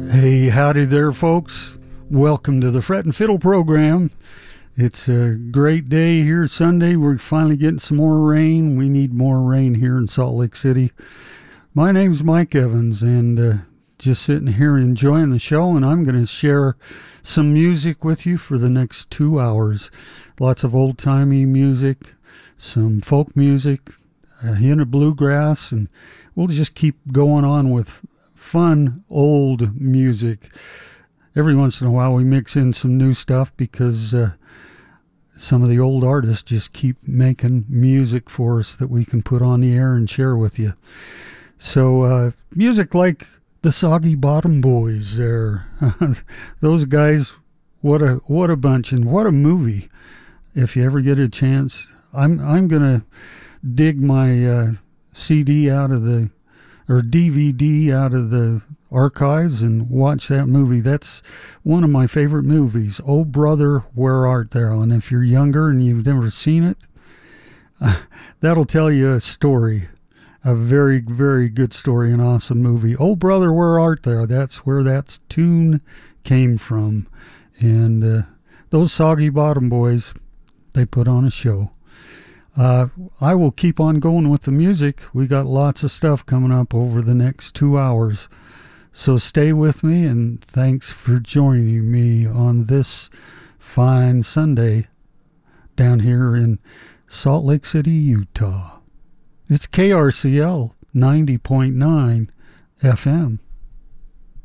Hey, howdy there, folks. Welcome to the Fret and Fiddle program. It's a great day here Sunday. We're finally getting some more rain. We need more rain here in Salt Lake City. My name's Mike Evans, and just sitting here enjoying the show, and I'm going to share some music with you for the next 2 hours. Lots of old-timey music, some folk music, a hint of bluegrass, and we'll just keep going on with fun old music. Every once in a while we mix in some new stuff because some of the old artists just keep making music for us that we can put on the air and share with you. So music like the Soggy Bottom Boys there. Those guys, what a bunch, and what a movie. If you ever get a chance, I'm gonna dig my CD out of the or DVD out of the archives and watch that movie. That's one of my favorite movies. Oh Brother, Where Art Thou? And if you're younger and you've never seen it, that'll tell you a story. A very, very good story, an awesome movie. Oh Brother, Where Art Thou? That's where that tune came from. And those Soggy Bottom Boys, they put on a show. I will keep on going with the music. We got lots of stuff coming up over the next 2 hours. So stay with me, and thanks for joining me on this fine Sunday down here in Salt Lake City, Utah. It's KRCL 90.9 FM.